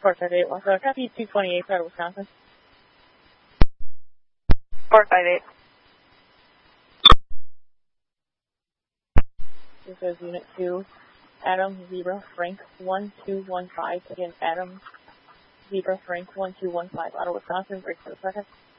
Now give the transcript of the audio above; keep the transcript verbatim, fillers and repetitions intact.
four five eight, also copy two twenty-eight out of Wisconsin. four five eight. This is Unit two, Adam, Zebra, Frank, one two one five. Again, Adam, Zebra, Frank, one two one five out of Wisconsin. Break for the second.